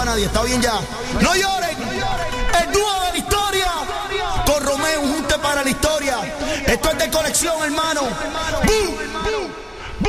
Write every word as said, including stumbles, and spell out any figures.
nadie, está bien ya. No lloren, el dúo de la historia, con Romeo, un junte para la historia. Esto es de colección, hermano. ¡Bum!